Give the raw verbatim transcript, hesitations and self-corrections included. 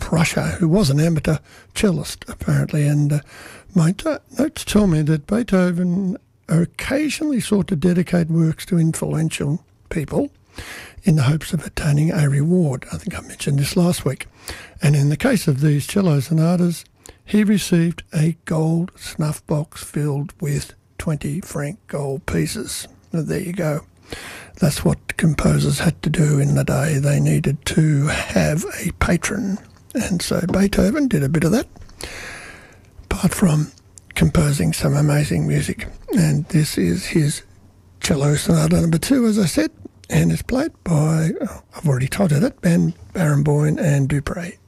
Prussia, who was an amateur cellist, apparently. And uh, my t- notes tell me that Beethoven occasionally sought to dedicate works to influential people in the hopes of attaining a reward. I think I mentioned this last week. And in the case of these cello sonatas, he received a gold snuff box filled with twenty franc gold pieces. Now, there you go. That's what composers had to do in the day. They needed to have a patron. And so Beethoven did a bit of that, apart from composing some amazing music. And this is his cello sonata number two, as I said, and is played by, oh, I've already told you that, Ben Barenboim and Dupre.